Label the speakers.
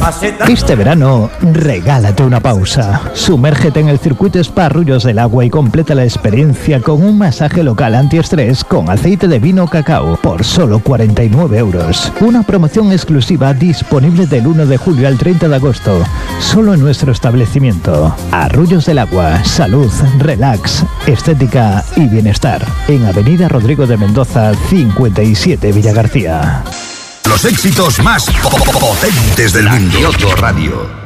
Speaker 1: Este verano, regálate una pausa. Sumérgete en el circuito Spa Arroyos del Agua y completa la experiencia con un masaje local antiestrés con aceite de vino cacao por solo 49 euros. Una promoción exclusiva disponible del 1 de julio al 30 de agosto. Solo en nuestro establecimiento. Arroyos del Agua, salud, relax, estética y bienestar. En Avenida Rodrigo de Mendoza, 57 Villagarcía.
Speaker 2: Los éxitos más potentes del mundo. Radio.